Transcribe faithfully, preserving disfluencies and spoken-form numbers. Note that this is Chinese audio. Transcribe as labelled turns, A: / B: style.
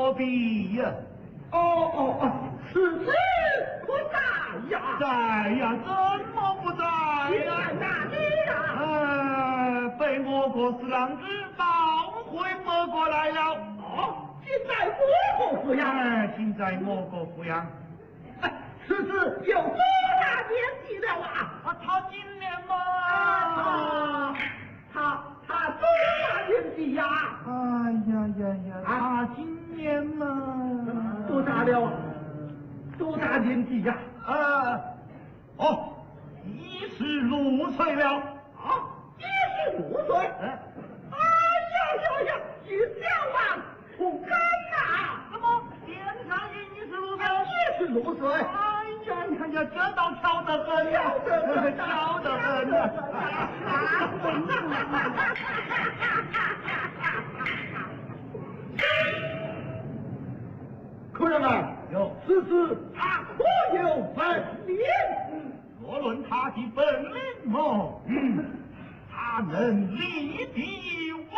A: 何必呀？
B: 哦哦哦，此时不在呀，
A: 在呀，怎么不在呀？
B: 在哪里呀？
A: 呃，被我国四郎之盗回没过来了。
B: 哦，尽在我国抚养。
A: 哎，尽在我国抚养。
B: 哎，此子有多大年纪了啊？
A: 啊，他今年嘛，
B: 啊，他他多大年纪呀？
A: 哎呀呀呀，他今年嘛，
B: 多大了？多大年纪呀？
A: 呃，哦，一十六岁了。
B: 啊，一十五岁。
A: 哎，
B: 哎呀呀呀，一两万不干呐！
A: 怎么天上也一十六岁？
B: 一十六岁。
A: 哎呀呀呀，这倒巧得很呀，巧得很呀！
B: 客人啊，
A: 有
B: 此子他可有本领？
A: 若论他的本领嘛，嗯，他能立地